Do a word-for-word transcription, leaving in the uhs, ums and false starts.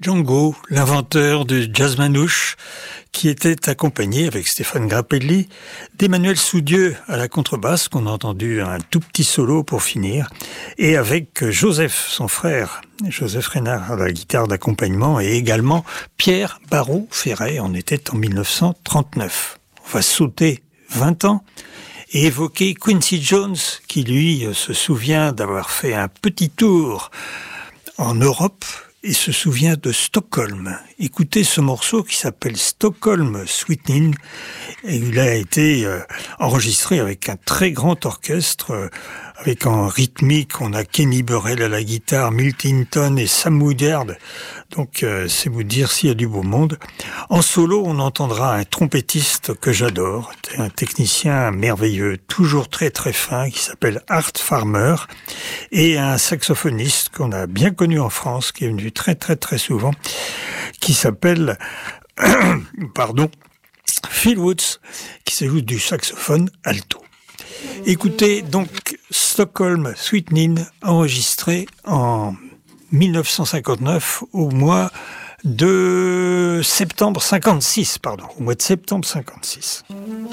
Django, l'inventeur du jazz manouche, qui était accompagné avec Stéphane Grappelli d'Emmanuel Soudieu à la contrebasse, qu'on a entendu un tout petit solo pour finir, et avec Joseph, son frère, Joseph Reynard à la guitare d'accompagnement, et également Pierre Barrault-Ferret. On était en mille neuf cent trente-neuf. On va sauter vingt ans et évoquer Quincy Jones, qui lui se souvient d'avoir fait un petit tour en Europe, et se souvient de Stockholm. Écoutez ce morceau qui s'appelle Stockholm Sweetening. Et il a été euh, enregistré avec un très grand orchestre, euh, avec en rythmique, on a Kenny Burrell à la guitare, Milt Hinton et Sam Woodyard. Donc euh, c'est vous dire s'il y a du beau monde. En solo, on entendra un trompettiste que j'adore, un technicien merveilleux, toujours très très fin, qui s'appelle Art Farmer, et un saxophoniste qu'on a bien connu en France, qui est venu très très très souvent, qui s'appelle pardon Phil Woods, qui se joue du saxophone alto. Écoutez donc Stockholm Sweetening, enregistré en mille neuf cent cinquante-neuf au mois de septembre cinquante-six, pardon, au mois de septembre cinquante-six.